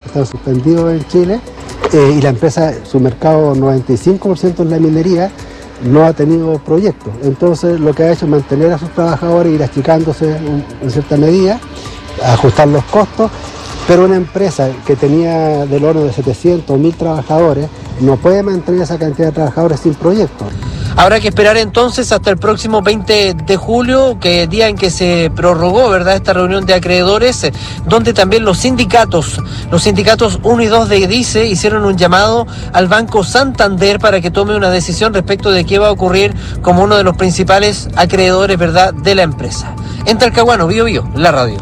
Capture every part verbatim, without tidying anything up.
están suspendidos en Chile eh, y la empresa, su mercado noventa y cinco por ciento en la minería, no ha tenido proyectos. Entonces lo que ha hecho es mantener a sus trabajadores, ir achicándose en cierta medida, ajustar los costos, pero una empresa que tenía del orden de setecientos, mil trabajadores, no puede mantener esa cantidad de trabajadores sin proyectos. Habrá que esperar entonces hasta el próximo veinte de julio, que día en que se prorrogó, ¿verdad?, esta reunión de acreedores, eh, donde también los sindicatos, los sindicatos uno y dos de DICE hicieron un llamado al Banco Santander para que tome una decisión respecto de qué va a ocurrir como uno de los principales acreedores, ¿verdad?, de la empresa. En Talcahuano, Bío Bío, la radio.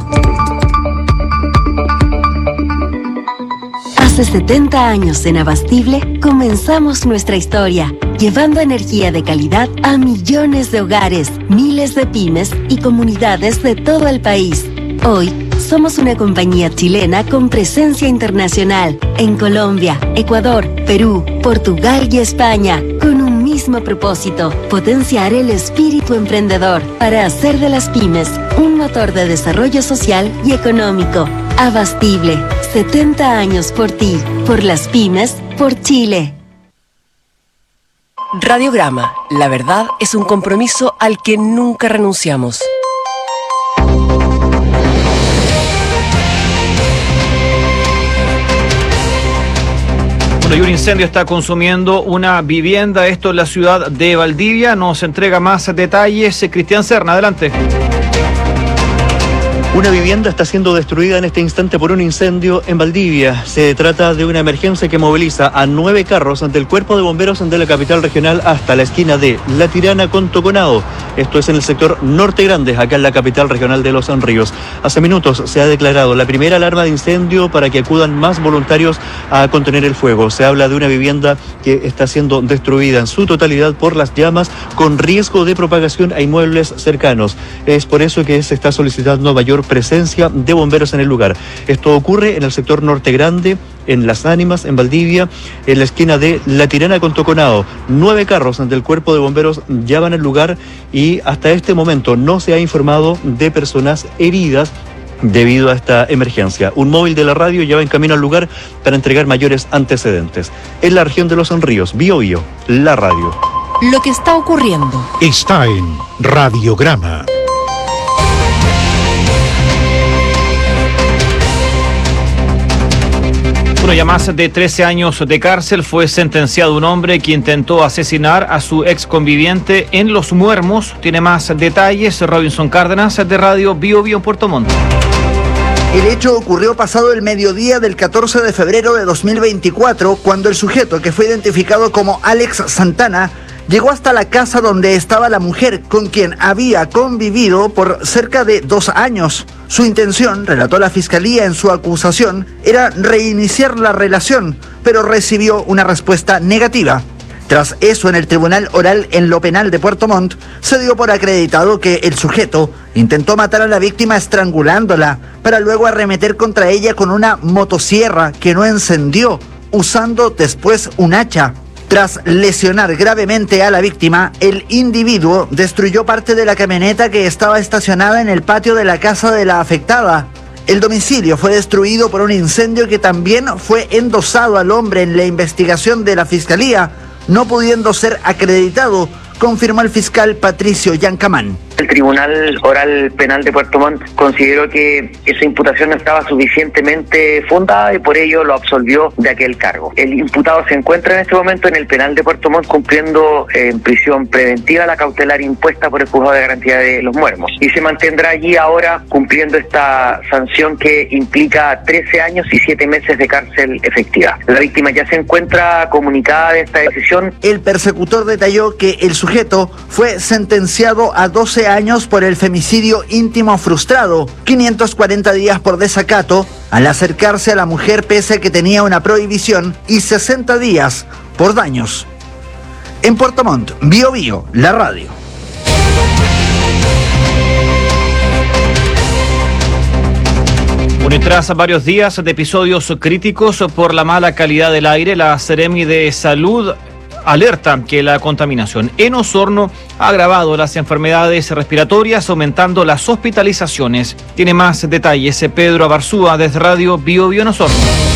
Hace setenta años en Abastible comenzamos nuestra historia, llevando energía de calidad a millones de hogares, miles de pymes y comunidades de todo el país. Hoy somos una compañía chilena con presencia internacional en Colombia, Ecuador, Perú, Portugal y España, con un mismo propósito: potenciar el espíritu emprendedor para hacer de las pymes un motor de desarrollo social y económico. Abastible, setenta años por ti, por las pymes, por Chile. Radiograma, la verdad es un compromiso al que nunca renunciamos. Bueno, y un incendio está consumiendo una vivienda, esto en la ciudad de Valdivia. Nos entrega más detalles Cristian Serna, adelante. Una vivienda está siendo destruida en este instante por un incendio en Valdivia. Se trata de una emergencia que moviliza a nueve carros del Cuerpo de Bomberos de la capital regional hasta la esquina de La Tirana con Toconao. Esto es en el sector Norte Grande, acá en la capital regional de Los Ríos. Hace minutos se ha declarado la primera alarma de incendio para que acudan más voluntarios a contener el fuego. Se habla de una vivienda que está siendo destruida en su totalidad por las llamas, con riesgo de propagación a inmuebles cercanos. Es por eso que se está solicitando mayor presencia de bomberos en el lugar. Esto ocurre en el sector Norte Grande, en Las Ánimas, en Valdivia, en la esquina de La Tirana con Toconao. Nueve carros del Cuerpo de Bomberos ya van al lugar y hasta este momento no se ha informado de personas heridas debido a esta emergencia. Un móvil de la radio ya va en camino al lugar para entregar mayores antecedentes. En la región de Los Ríos, Bío Bío, la radio. Lo que está ocurriendo está en Radiograma. Bueno, ya más de trece años de cárcel fue sentenciado un hombre que intentó asesinar a su ex conviviente en Los Muermos. Tiene más detalles Robinson Cárdenas de Radio Bío Bío en Puerto Montt. El hecho ocurrió pasado el mediodía del catorce de febrero de dos mil veinticuatro, cuando el sujeto, que fue identificado como Alex Santana, llegó hasta la casa donde estaba la mujer con quien había convivido por cerca de dos años. Su intención, relató la fiscalía en su acusación, era reiniciar la relación, pero recibió una respuesta negativa. Tras eso, en el Tribunal Oral en lo Penal de Puerto Montt, se dio por acreditado que el sujeto intentó matar a la víctima estrangulándola, para luego arremeter contra ella con una motosierra que no encendió, usando después un hacha. Tras lesionar gravemente a la víctima, el individuo destruyó parte de la camioneta que estaba estacionada en el patio de la casa de la afectada. El domicilio fue destruido por un incendio que también fue endosado al hombre en la investigación de la fiscalía, no pudiendo ser acreditado, confirmó el fiscal Patricio Yancamán. El Tribunal Oral Penal de Puerto Montt consideró que esa imputación no estaba suficientemente fundada y por ello lo absolvió de aquel cargo. El imputado se encuentra en este momento en el penal de Puerto Montt cumpliendo eh, en prisión preventiva la cautelar impuesta por el Juzgado de Garantía de Los Muermos y se mantendrá allí ahora cumpliendo esta sanción que implica trece años y siete meses de cárcel efectiva. La víctima ya se encuentra comunicada de esta decisión. El persecutor detalló que el sujeto fue sentenciado a doce años por el femicidio íntimo frustrado, quinientos cuarenta días por desacato al acercarse a la mujer pese a que tenía una prohibición y sesenta días por daños. En Puerto Montt, Bío Bío, la radio. Bueno, y tras varios días de episodios críticos por la mala calidad del aire, la Seremi de Salud alerta que la contaminación en Osorno ha agravado las enfermedades respiratorias, aumentando las hospitalizaciones. Tiene más detalles Pedro Abarzúa desde Radio Bío Bío en Osorno.